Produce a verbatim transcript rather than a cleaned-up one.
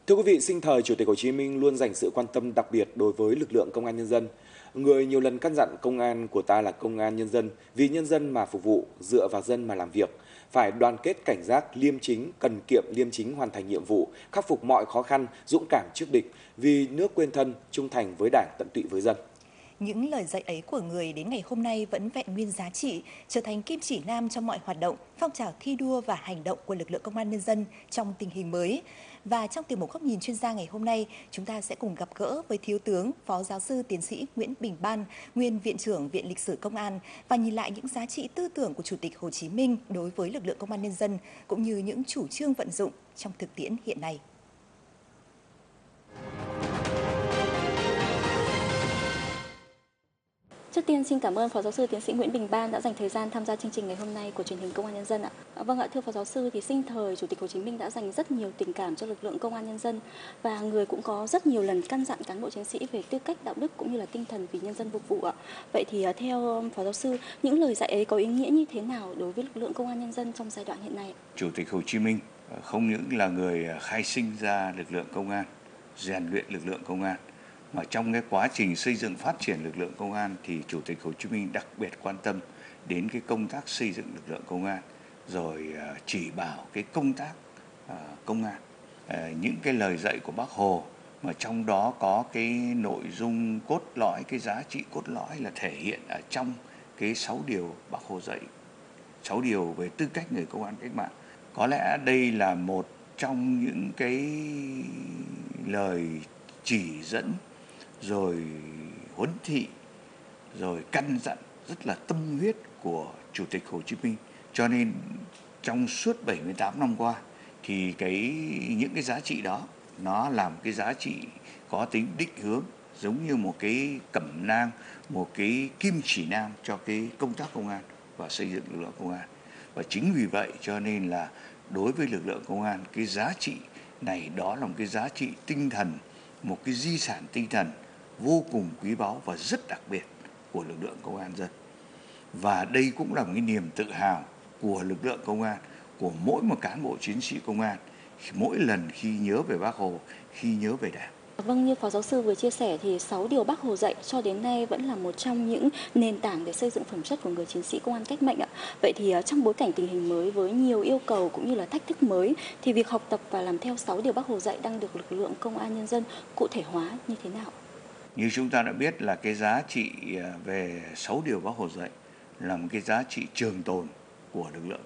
Thưa quý vị, sinh thời Chủ tịch Hồ Chí Minh luôn dành sự quan tâm đặc biệt đối với lực lượng công an nhân dân. Người nhiều lần căn dặn công an của ta là công an nhân dân, vì nhân dân mà phục vụ, dựa vào dân mà làm việc, phải đoàn kết cảnh giác, liêm chính, cần kiệm liêm chính hoàn thành nhiệm vụ, khắc phục mọi khó khăn, dũng cảm trước địch, vì nước quên thân, trung thành với Đảng, tận tụy với dân. Những lời dạy ấy của người đến ngày hôm nay vẫn vẹn nguyên giá trị, trở thành kim chỉ nam trong mọi hoạt động, phong trào thi đua và hành động của lực lượng công an nhân dân trong tình hình mới. Và trong tiểu mục góc nhìn chuyên gia ngày hôm nay, chúng ta sẽ cùng gặp gỡ với Thiếu tướng, Phó Giáo sư Tiến sĩ Nguyễn Bình Ban, nguyên Viện trưởng Viện Lịch sử Công an, và nhìn lại những giá trị tư tưởng của Chủ tịch Hồ Chí Minh đối với lực lượng công an nhân dân, cũng như những chủ trương vận dụng trong thực tiễn hiện nay. Trước tiên xin cảm ơn Phó Giáo sư Tiến sĩ Nguyễn Bình Ban đã dành thời gian tham gia chương trình ngày hôm nay của truyền hình Công an Nhân dân ạ. À, vâng ạ, thưa Phó Giáo sư, thì sinh thời Chủ tịch Hồ Chí Minh đã dành rất nhiều tình cảm cho lực lượng Công an Nhân dân và người cũng có rất nhiều lần căn dặn cán bộ chiến sĩ về tư cách đạo đức cũng như là tinh thần vì nhân dân phục vụ ạ. Vậy thì theo Phó Giáo sư, những lời dạy ấy có ý nghĩa như thế nào đối với lực lượng Công an Nhân dân trong giai đoạn hiện nay? Chủ tịch Hồ Chí Minh không những là người khai sinh ra lực lượng công an, rèn luyện lực lượng công an, mà trong cái quá trình xây dựng phát triển lực lượng công an thì Chủ tịch Hồ Chí Minh đặc biệt quan tâm đến cái công tác xây dựng lực lượng công an, rồi chỉ bảo cái công tác công an. Những cái lời dạy của Bác Hồ mà trong đó có cái nội dung cốt lõi, cái giá trị cốt lõi là thể hiện ở trong cái sáu điều Bác Hồ dạy, sáu điều về tư cách người công an cách mạng. Có lẽ đây là một trong những cái lời chỉ dẫn, rồi huấn thị, rồi căn dặn rất là tâm huyết của Chủ tịch Hồ Chí Minh. Cho nên trong suốt bảy mươi tám năm qua thì cái những cái giá trị đó nó làm cái giá trị có tính định hướng, giống như một cái cẩm nang, một cái kim chỉ nam cho cái công tác công an và xây dựng lực lượng công an. Và chính vì vậy cho nên là đối với lực lượng công an, cái giá trị này đó là một cái giá trị tinh thần, một cái di sản tinh thần vô cùng quý báu và rất đặc biệt của lực lượng công an dân. Và đây cũng là một cái niềm tự hào của lực lượng công an, của mỗi một cán bộ chiến sĩ công an, mỗi lần khi nhớ về Bác Hồ, khi nhớ về Đảng. Vâng, như Phó Giáo sư vừa chia sẻ thì sáu điều Bác Hồ dạy cho đến nay vẫn là một trong những nền tảng để xây dựng phẩm chất của người chiến sĩ công an cách mệnh ạ. Vậy thì trong bối cảnh tình hình mới với nhiều yêu cầu cũng như là thách thức mới thì việc học tập và làm theo sáu điều Bác Hồ dạy đang được lực lượng công an nhân dân cụ thể hóa như thế nào? Như chúng ta đã biết là cái giá trị về sáu điều Bác Hồ dạy là một cái giá trị trường tồn của lực lượng